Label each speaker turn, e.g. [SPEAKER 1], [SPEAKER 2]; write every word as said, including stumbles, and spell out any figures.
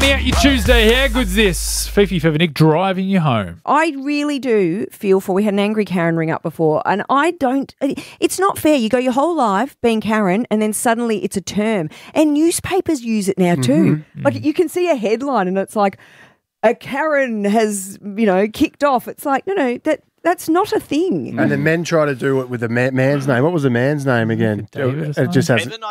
[SPEAKER 1] rounding out your Tuesday. How good's this? Fifi Feather Nick driving you home.
[SPEAKER 2] I really do feel for, we had an angry Karen ring up before, and I don't, it's not fair. You go your whole life being Karen, and then suddenly it's a term. And newspapers use it now too. Mm-hmm. Like you can see a headline and it's like, a Karen has, you know, kicked off. It's like, no, no, that that's not a thing.
[SPEAKER 3] And the men try to do it with a man, man's name. What was the man's name again?
[SPEAKER 1] David or
[SPEAKER 3] It just has.